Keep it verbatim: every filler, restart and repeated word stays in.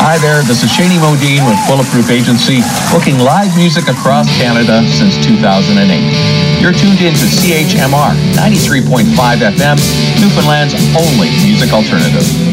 Hi there, this is Shani Modine with Bulletproof Agency, booking live music across Canada since two thousand eight. You're tuned in to C H M R ninety-three point five F M, Newfoundland's only music alternative.